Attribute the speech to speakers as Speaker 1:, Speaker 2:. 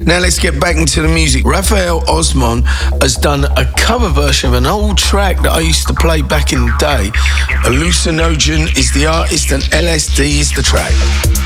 Speaker 1: Now let's get back into the music. Raphael Osman has done a cover version of an old track that I used to play back in the day. Hallucinogen is the artist and LSD is the track.